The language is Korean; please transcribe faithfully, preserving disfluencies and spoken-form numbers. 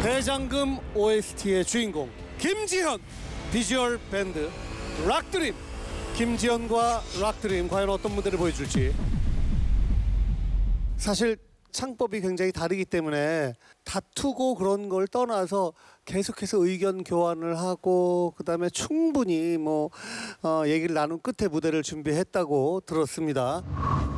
대장금 오에스티의 주인공 김지현, 비주얼 밴드 락드림. 김지현과 락드림 과연 어떤 무대를 보여줄지. 사실 창법이 굉장히 다르기 때문에 다투고 그런 걸 떠나서 계속해서 의견 교환을 하고 그다음에 충분히 뭐 어, 얘기를 나눈 끝에 무대를 준비했다고 들었습니다.